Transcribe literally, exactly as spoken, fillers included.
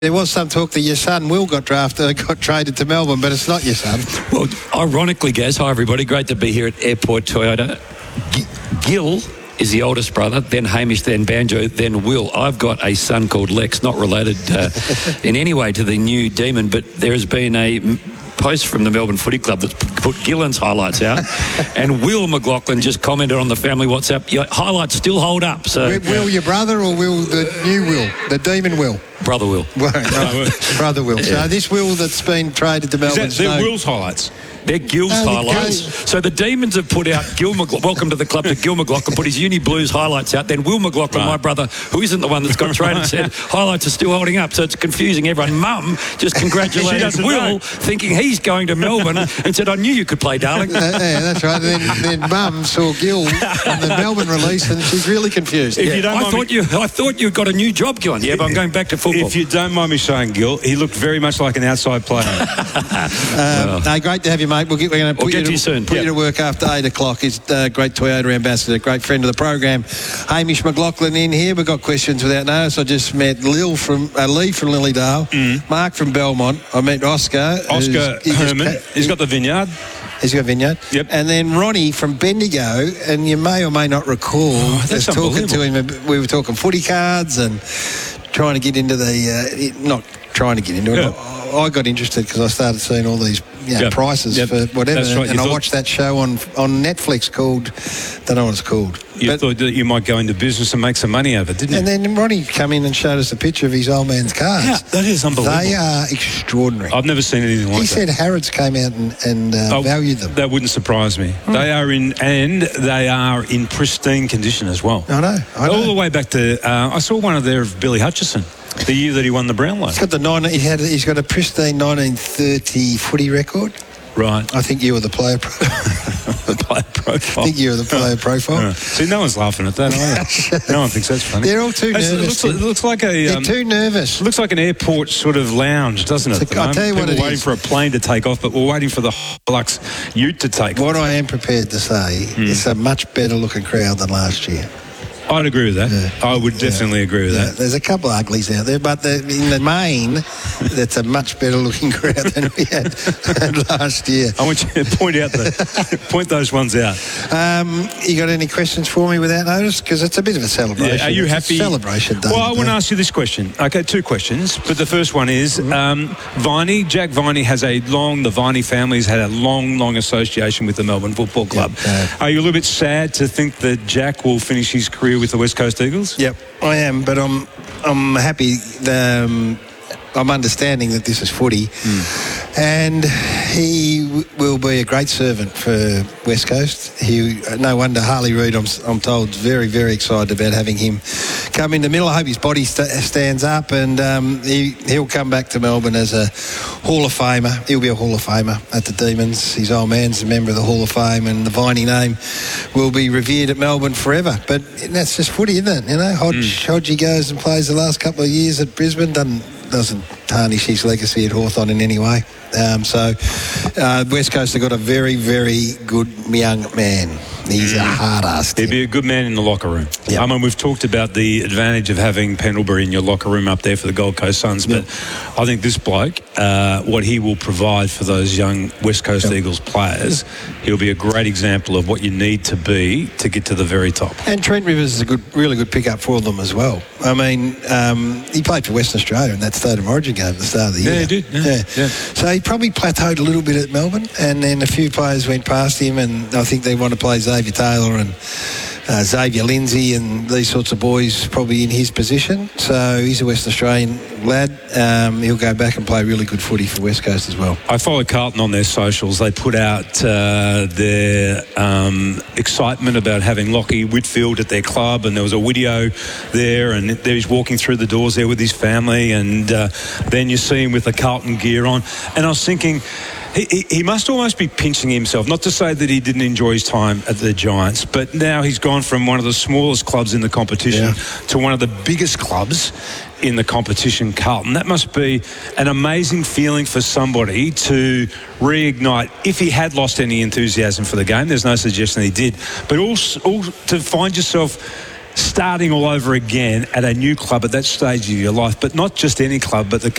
There was some talk that your son Will got drafted, got traded to Melbourne, but it's not your son. Well, ironically, Gaz, hi everybody, great to be here at Airport Toyota. G- Gil is the oldest brother, then Hamish, then Banjo, then Will. I've got a son called Lex, not related uh, in any way to the new Demon, but there has been a post from the Melbourne Footy Club that's put Gillen's highlights out, and Will McLaughlin just commented on the family WhatsApp, your highlights still hold up. So Will your brother or Will the new Will, the Demon Will? Brother Will. Well, no, brother Will. So this Will that's been traded to Melbourne. Is that their Will's highlights? They're Gil's Oh, highlights. Gil. So the Demons have put out Gil McLaughlin. Welcome to the club to Gil McLaughlin. Put his Uni Blues highlights out. Then Will McLaughlin, Right. my brother, who isn't the one that's got traded, said highlights are still holding up. So it's confusing everyone. Mum just congratulated doesn't Will, know. thinking he's going to Melbourne, and said, "I knew you could play, darling." Uh, yeah, that's right. Then, then Mum saw Gil on the Melbourne release, and she's really confused. If Yeah. you don't I mind thought me- you, I thought you got a new job, Gillen. Yeah, but I'm going back to football. If you don't mind me saying, Gil, he looked very much like an outside player. Um, no, great to have you, mate. We'll get, we're going to put We'll you get to you soon. Put Yep. you to work after eight o'clock. He's a great Toyota ambassador, great friend of the program. Hamish McLaughlin in here. We've got questions without notice. I just met Lil from uh, Lee from Lilydale, Mark from Belmont. I met Oscar. Oscar who's- he just Herman, ca- he's got the vineyard. He's got a vineyard. Yep. And then Ronnie from Bendigo, and you may or may not recall that's us talking to unbelievable. him. We were talking footy cards and trying to get into the, uh, not trying to get into it. Yeah. I got interested because I started seeing all these you know, Yep. prices Yep. for whatever. That's right. And You I thought- watched that show on on Netflix called, don't know what it's called. You But- thought that you might go into business and make some money over it, didn't you? and then Ronnie come in and showed us a picture of his old man's cars. Yeah, that is unbelievable. They are extraordinary. I've never seen anything like he that. said Harrods came out and, and uh, Oh, valued them. That wouldn't surprise me. They are in, and they are in pristine condition as well. I know. I know. All the way back to, uh, I saw one of there of Billy Hutchison, the year that he won the Brownlow. He's got the nine, he had, he's got a pristine nineteen thirty footy record. Right. I think you were the player. Pro- The player profile. I think you were the player profile. Yeah. See, no one's laughing at that, are they? No one thinks that's funny. They're all too That's- nervous. It looks, it looks like a. They're Um, too nervous. Looks like an airport sort of lounge, doesn't it? It's a- at the I'll tell you moment? what People it waiting is. for a plane to take off, but we're waiting for the Lux Ute to take off. What I am prepared to say, Hmm. it's a much better looking crowd than last year. I'd agree with that. Yeah. I would definitely agree with Yeah, that. there's a couple of uglies out there, but the, in the main, that's a much better looking crowd than we had last year. I want you to point out the point those ones out. Um, you got any questions for me without notice? Because it's a bit of a celebration. Yeah, are you It's a happy? celebration day. Well, I want to ask you this question. Okay, two questions. But the first one is, um, Viney, Jack Viney has a long, the Viney family's had a long, long association with the Melbourne Football Club. Yeah. Are you a little bit sad to think that Jack will finish his career with the West Coast Eagles? Yep, I am, but I'm I'm happy. That, um, I'm understanding that this is footy, Mm. and he w- will be a great servant for West Coast. He, no wonder Harley Reid, I'm, I'm told, is very very excited about having him come in the middle. I hope his body st- stands up, and um, he he'll come back to Melbourne as a Hall of Famer. He'll be a Hall of Famer at the Demons. His old man's a member of the Hall of Fame, and the Viney name will be revered at Melbourne forever. But that's just footy, isn't it? You know, Hodge, Mm. Hodgie goes and plays the last couple of years at Brisbane, doesn't doesn't tarnish his legacy at Hawthorn in any way. Um, so uh, West Coast have got a very, very good young man. He's a hard ass. He'd be a good man in the locker room. Yep. I mean, we've talked about the advantage of having Pendlebury in your locker room up there for the Gold Coast Suns, but I think this bloke, uh, what he will provide for those young West Coast Yep. Eagles players, he'll be a great example of what you need to be to get to the very top. And Trent Rivers is a good, really good pickup for them as well. I mean, um, he played for Western Australia in that State of Origin game at the start of the Yeah, year. he did, yeah, yeah. So he probably plateaued a little bit at Melbourne, and then a few players went past him, and I think they want to play Xavier Taylor and uh, Xavier Lindsay and these sorts of boys probably in his position. So he's a West Australian lad. Um, he'll go back and play really good footy for West Coast as well. I follow Carlton on their socials. They put out uh, their um, excitement about having Lockie Whitfield at their club, and there was a video there, and there he's walking through the doors there with his family, and uh, then you see him with the Carlton gear on. And I was thinking, He, he, he must almost be pinching himself, not to say that he didn't enjoy his time at the Giants, but now he's gone from one of the smallest clubs in the competition Yeah. to one of the biggest clubs in the competition, Carlton. That must be an amazing feeling for somebody to reignite, if he had lost any enthusiasm for the game. There's no suggestion he did, but also, also to find yourself starting all over again at a new club at that stage of your life, but not just any club, but the